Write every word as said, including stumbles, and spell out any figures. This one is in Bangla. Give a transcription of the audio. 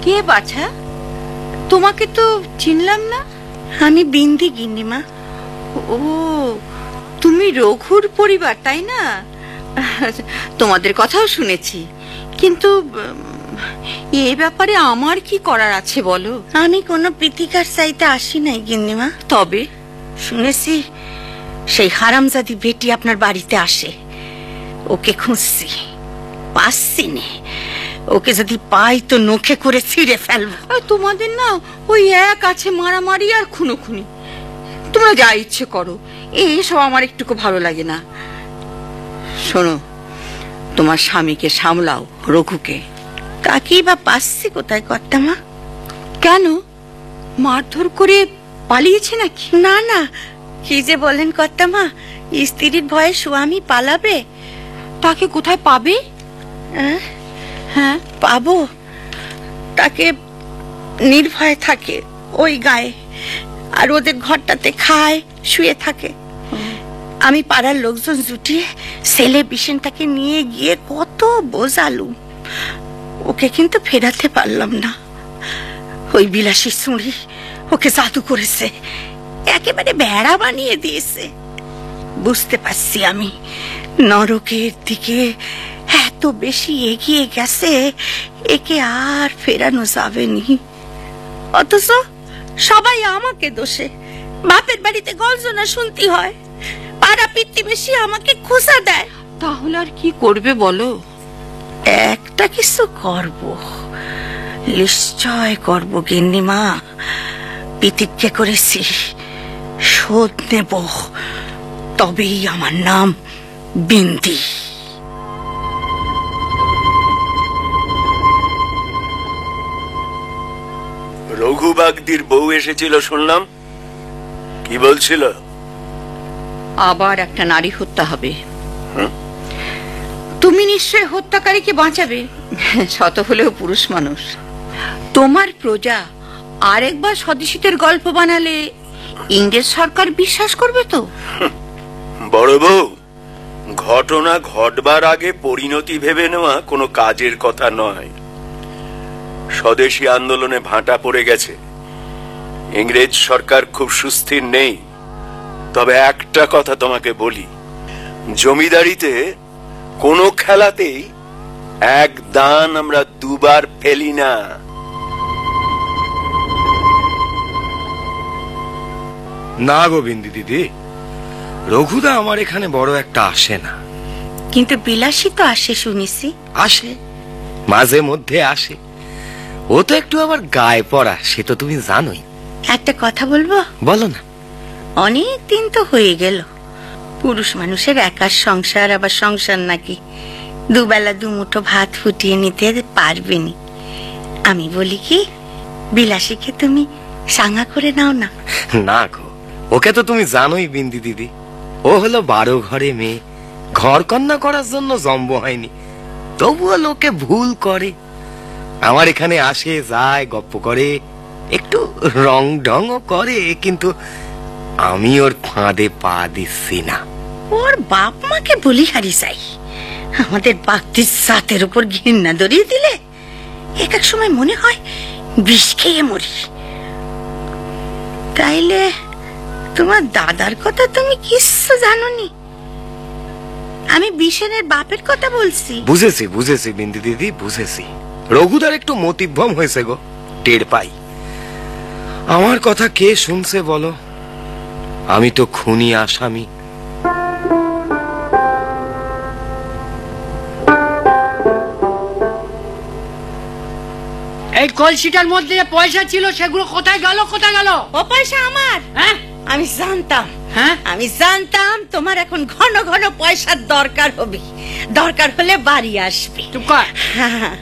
কে বাছা? তোমাকে তো চিনলাম না। আমি বিন্দি গিন্নিমা। ও, তুমি রঘুর পরিবার, তাই না? তোমাদের কথাও শুনেছি, কিন্তু এ ব্যাপারে আমার কি করার আছে বলো? আমি কোনো প্রীতিকার চাইতে আসি নাই গিন্নিমা। তবে শুনেছি সেই হারামজাদি বেটি আপনার বাড়িতে আসে। ওকে খুঁজছি, পাচ্ছি নে। ওকে যদি পাই তো নখে করে ছিঁড়ে ফেলবো। তোমাদের না ওই এক আছে মারামারি আর খুনোখুনি। তোমরা যা ইচ্ছে করো, এইসব আমার একটুকু ভালো লাগে না। শোনো, তোমার স্বামীকে সামলাও, রঘুকে। তাকেই বা পাচ্ছি কোথায় কর্তামা? কেন, মারধর করে পালিয়েছে নাকি? না না, কি যে বলেন কর্তামা, স্ত্রীর ভয়ে স্বামী পালাবে? তাকে কোথায় পাবে? হ্যাঁ, পাবো। তাকে নির্ভয়ে থাকে ওই গায়ে, আর ওদের ঘরটাতে খায় শুয়ে থাকে। আমি পাড়ার লোকজন জুটিয়ে ছেলে বিশেনটাকে নিয়ে গিয়ে কত বোঝালুম, ওকে কিন্তু ফেরাতে পারলাম না। ওই বিলাসী ছুঁড়ি ওকে জাদু করেছে, একেবারে বেড়া বানিয়ে দিয়েছে। বুঝতে পারছি আমি নরকের দিকে এত বেশি এগিয়ে গেছে, একে আর ফেরানো যাবে নি। অথচ সবাই আমাকে দোষে, বাপের বাড়িতে গর্জনা শুনতে হয়, পাড়া প্রতিবেশী আমাকে খোঁচা দেয়। তাহলে আর কি করবে বলো? একটা কিছু করব, নিশ্চয় করব গিন্নিমা। প্রতিজ্ঞা করেছি, শোধ নেব। তবেই আমার নাম বিন্দি। রঘু বাগদির বউ এসেছিল শুনলাম, কি বলছিল? আবার একটা নারী হত্যা হবে। তুমি নিশ্চয় হত্যাকারীকে বাঁচাবে, শত হলেও পুরুষ মানুষ। তোমার প্রজা আরেকবার স্বদেশীদের গল্প বানালে ইংরেজ সরকার বিশ্বাস করবে তো? বড় বউ, ঘটনা ঘটবার আগে পরিণতি ভেবে নেওয়া কোনো কাজের কথা নয়। স্বদেশী আন্দোলনে ভাটা পড়ে গেছে, ইংরেজ সরকার খুব সুস্থির নেই। তবে একটা কথা তোমাকে বলি, জমিদারিতে কোনো খেলাতেই এক দান আমরা দুবার ফেলি না। না গোবিন্দি দিদি, রঘুদা আমার এখানে বড় একটা আসে না। কিন্তু বিলাসী তো আসে শুনেছি। আসে, মাঝে মধ্যে আসে। ও তো একটু আবার গায়ে পড়া, সে তো তুমি জানোই। একটা কথা বলবো? বলো না। অনেক দিন তো হয়ে গেল, পুরুষ মানুষের একার সংসার আবার সংসার নাকি দুবেলা দুমুঠো ভাত ফুটিয়ে নিতে পারবেনি। আমি বলি কি, বিলাসীকে তুমি সাঙ্গা করে নাও না। না গো, ওকে তো তুমি জানোই বিন্দি দিদি, ও হলো বারো ঘরে মেয়ে, ঘর কন্যা করার জন্য জন্ম হয়নি, তবুও লোকে ভুল করে। আমার এখানে আসে যায়, গপ্প করে, একটু রং ঢংও করে, কিন্তু আমি ওর ফাঁদে পা দিচ্ছি না। ওর বাপ মাকে বলি হারি চাই, আমাদের বাক্তির জাতের উপর ঘৃণা ধরিয়ে দিলে এক এক সময় মনে হয় বিষ খেয়ে মরি। তাইলে তোমার দাদার কথা তুমি কিচ্ছু জানোনি? আমি বিশেনের বাপের কথা বলছি। বুঝেছি বুঝেছি বিন্দি দিদি, বুঝেছি। রঘুদার একটু মতিভ্রম হয়েছে গো, টের পাই। আমার কথা কে শুনছে বলো? আমি তো খুনি আসামি। এই কলসিটার মধ্যে যে পয়সা ছিল সেগুলো কোথায় গেল? কোথায় গেল? ও পয়সা আমার। হ্যাঁ, আমি জানতাম। হ্যাঁ, আমি জানতাম তোমার এখন ঘন ঘন পয়সার দরকার হবে, দরকার হলে বাড়ি আসবে। চুপ কর। হ্যাঁ।